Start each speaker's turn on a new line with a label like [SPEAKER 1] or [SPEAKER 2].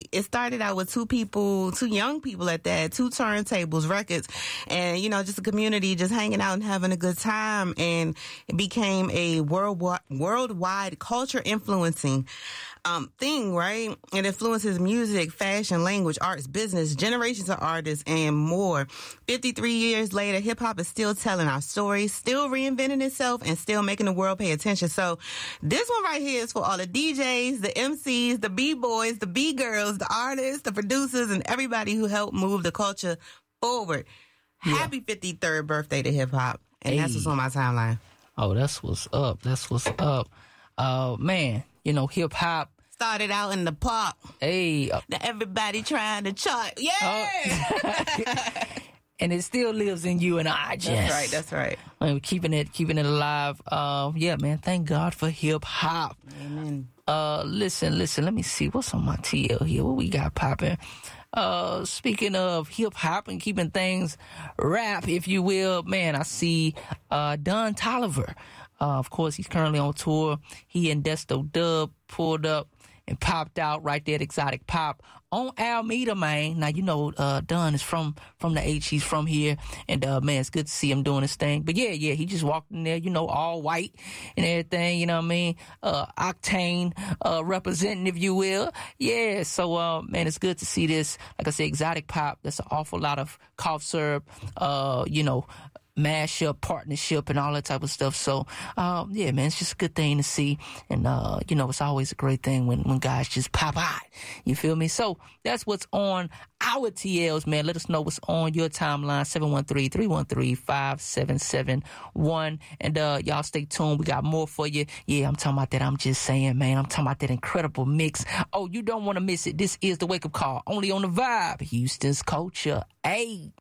[SPEAKER 1] it started out with two young people at that, two turntables, records, and, just a community just hanging out and having a good time. And it became a worldwide culture influencing thing, right? It influences music, fashion, language, arts, business, generations of artists, and more. 53 years later, hip-hop is still telling our story, still reinventing itself, and still making the world pay attention. So this one right here is for all the DJs, the MCs, the B-boys, the B-girls, the artists, the producers, and everybody who helped move the culture forward. Yeah. Happy 53rd birthday to hip-hop. And that's what's on my timeline.
[SPEAKER 2] Oh, that's what's up. That's what's up. Man, hip-hop
[SPEAKER 1] started out in the park.
[SPEAKER 2] Hey.
[SPEAKER 1] Now everybody trying to chart. Yeah!
[SPEAKER 2] And it still lives in you and I, Jess.
[SPEAKER 1] That's right.
[SPEAKER 2] I mean, keeping it alive. Yeah, man, thank God for hip-hop.
[SPEAKER 1] Amen.
[SPEAKER 2] Listen, let me see. What's on my TL here? What we got popping? Speaking of hip-hop and keeping things rap, if you will, man, I see Don Toliver. Of course, he's currently on tour. He and Desto Dub pulled up and popped out right there at Exotic Pop on Alameda, man. Now, Don is from the H. He's from here. And, man, it's good to see him doing his thing. But, yeah, he just walked in there, all white and everything, you know what I mean? Octane representing, if you will. Yeah, so, man, it's good to see this. Like I said, Exotic Pop, that's an awful lot of cough syrup, mashup, partnership, and all that type of stuff. So, yeah, man, it's just a good thing to see. And, it's always a great thing when guys just pop out. You feel me? So, that's what's on our TLs, man. Let us know what's on your timeline, 713-313-5771. And, y'all stay tuned. We got more for you. Yeah, I'm talking about that. I'm just saying, man. I'm talking about that incredible mix. Oh, you don't want to miss it. This is the Wake Up Call, only on The Vibe, Houston's culture. Hey.